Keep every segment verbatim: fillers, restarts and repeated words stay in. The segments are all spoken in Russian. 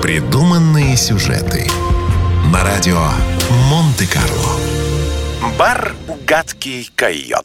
Непридуманные сюжеты на радио Монте-Карло. Бар «Гадкий койот».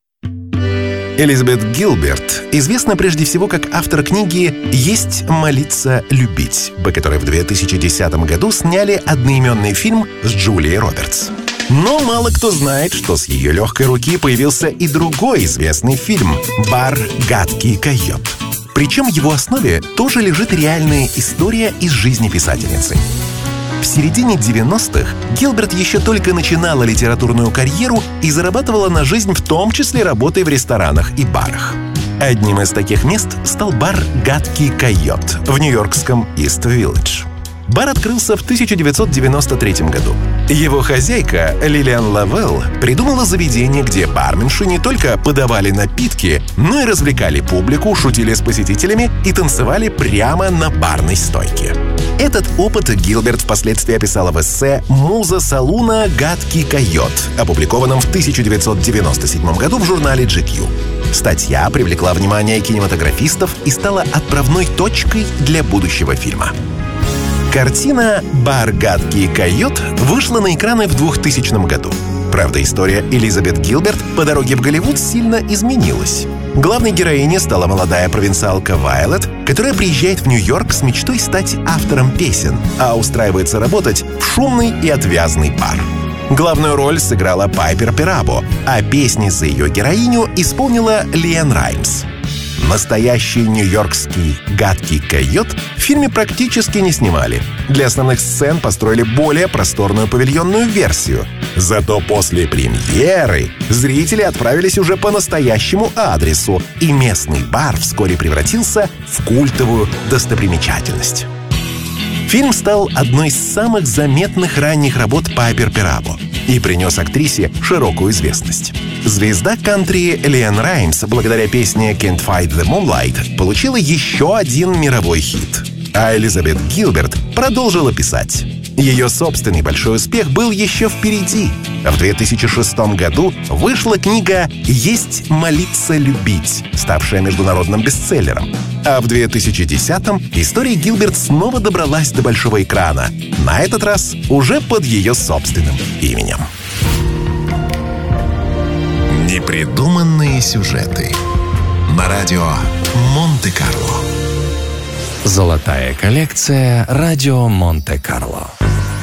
Элизабет Гилберт известна прежде всего как автор книги «Есть, молиться, любить», по которой в две тысячи десятом году сняли одноименный фильм с Джулией Робертс. Но мало кто знает, что с ее легкой руки появился и другой известный фильм «Бар «Гадкий койот». Причем в его основе тоже лежит реальная история из жизни писательницы. В середине девяностых Гилберт еще только начинала литературную карьеру и зарабатывала на жизнь, в том числе работой в ресторанах и барах. Одним из таких мест стал бар «Гадкий койот» в нью-йоркском Ист-Виллидж. Бар открылся в тысяча девятьсот девяносто третьем году. Его хозяйка Лилиан Лавелл придумала заведение, где барменши не только подавали напитки, но и развлекали публику, шутили с посетителями и танцевали прямо на барной стойке. Этот опыт Гилберт впоследствии описала в эссе «Муза салуна «Гадкий койот», опубликованном в тысяча девятьсот девяносто седьмом году в журнале джи кью. Статья привлекла внимание кинематографистов и стала отправной точкой для будущего фильма. Картина «Бар «Гадкий койот» вышла на экраны в двухтысячном году. Правда, история Элизабет Гилберт по дороге в Голливуд сильно изменилась. Главной героиней стала молодая провинциалка Вайлет, которая приезжает в Нью-Йорк с мечтой стать автором песен, а устраивается работать в шумный и отвязный бар. Главную роль сыграла Пайпер Перабо, а песни за ее героиню исполнила Лиэн Раймс. Настоящий нью-йоркский «Гадкий койот» в фильме практически не снимали. Для основных сцен построили более просторную павильонную версию. Зато после премьеры зрители отправились уже по настоящему адресу, и местный бар вскоре превратился в культовую достопримечательность. Фильм стал одной из самых заметных ранних работ Пайпер Перабо и принес актрисе широкую известность. Звезда кантри Лиэн Раймс благодаря песне «Can't Fight the Moonlight» получила еще один мировой хит. А Элизабет Гилберт продолжила писать. Ее собственный большой успех был еще впереди. В две тысячи шестом году вышла книга «Есть, молиться, любить», ставшая международным бестселлером. А в две тысячи десятом история Гилберт снова добралась до большого экрана. На этот раз уже под ее собственным именем. Непридуманные сюжеты на радио Монте-Карло. Золотая коллекция «Радио Монте-Карло».